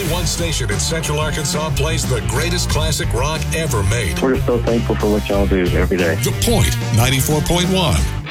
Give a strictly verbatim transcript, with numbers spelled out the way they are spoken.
only one station in Central Arkansas plays the greatest classic rock ever made. We're just so thankful for what y'all do every day. The Point, ninety-four point one.